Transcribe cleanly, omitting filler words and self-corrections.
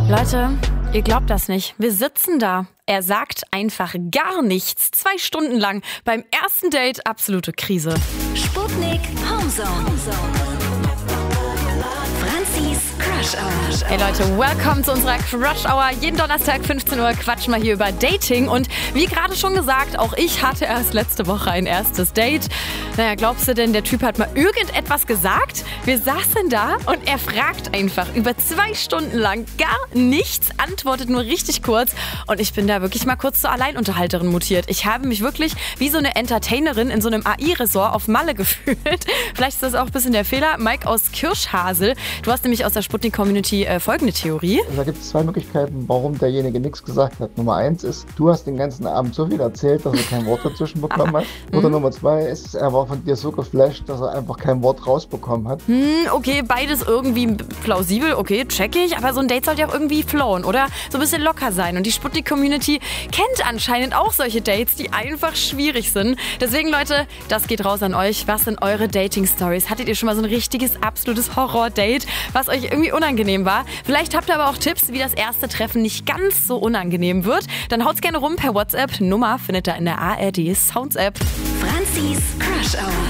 Leute, ihr glaubt das nicht. Wir sitzen da. Er sagt einfach gar nichts. 2 Stunden lang. Beim ersten Date absolute Krise. Sputnik Homezone. Franzis Crush Hour. Hey Leute, welcome zu unserer Crush Hour. Jeden Donnerstag 15 Uhr quatschen wir hier über Dating. Und wie gerade schon gesagt, auch ich hatte erst letzte Woche ein erstes Date. Naja, glaubst du denn, der Typ hat mal irgendetwas gesagt? Wir saßen da und er fragt einfach über 2 Stunden lang gar nichts, antwortet nur richtig kurz. Und ich bin da wirklich mal kurz zur Alleinunterhalterin mutiert. Ich habe mich wirklich wie so eine Entertainerin in so einem AI-Resort auf Malle gefühlt. Vielleicht ist das auch ein bisschen der Fehler. Mike aus Kirschhasel, du hast nämlich aus der Sputnik-Community folgende Theorie. Da gibt es 2 Möglichkeiten, warum derjenige nichts gesagt hat. Nummer 1 ist, du hast den ganzen Abend so viel erzählt, dass er kein Wort dazwischen bekommen hat. Oder Nummer 2 ist, er war von dir so geflasht, dass er einfach kein Wort rausbekommen hat. Okay, beides irgendwie plausibel, okay, check ich. Aber so ein Date sollte ja auch irgendwie flowen oder so ein bisschen locker sein. Und die Sputnik-Community kennt anscheinend auch solche Dates, die einfach schwierig sind. Deswegen, Leute, das geht raus an euch. Was sind eure Dating-Stories? Hattet ihr schon mal so ein richtiges, absolutes Horror-Date, was euch irgendwie unangenehm war? Vielleicht habt ihr aber auch Tipps, wie das erste Treffen nicht ganz so unangenehm wird. Dann haut's gerne rum per WhatsApp. Nummer findet ihr in der ARD Sounds App. Franzis Crush Hour.